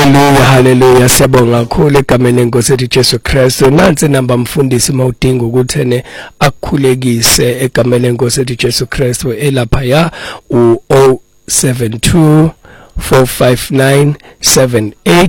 Hallelujah siyabonga kakhulu egameni lenkosi ethu Jesu Kristu. Nansi namba mfundisi mawudinga ukuthi ene akukhulekise egameni lenkosi ethu Jesu Kristu elapha ya u 072 459 78